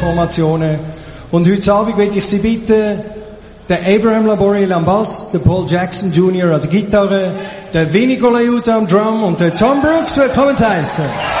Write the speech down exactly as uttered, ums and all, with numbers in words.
Bassformationen. Und heute Abend möchte ich Sie bitten, der Abraham Laboriel am Bass, der Paul Jackson Junior an der Gitarre, der Vinny Colaiuta am Drum und der Tom Brooks willkommen zu heißen.